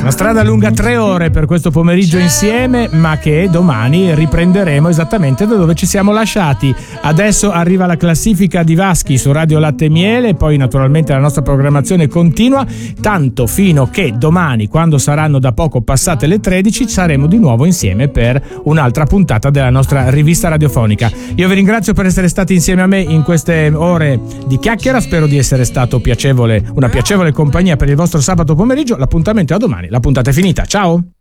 Una strada lunga 3 ore per questo pomeriggio insieme, ma che domani riprenderemo esattamente da dove ci siamo lasciati. Adesso arriva la classifica di Vaschi su Radio Latte e Miele, poi naturalmente la nostra programmazione continua, tanto fino che domani, quando saranno da poco passate le 13, saremo di nuovo insieme per un'altra puntata della nostra rivista radiofonica. Io vi ringrazio per essere stati insieme a me in queste ore di chiacchiera, spero di essere stato piacevole, una piacevole compagnia per il vostro sabato pomeriggio. L'appuntamento è a domani, la puntata è finita, ciao!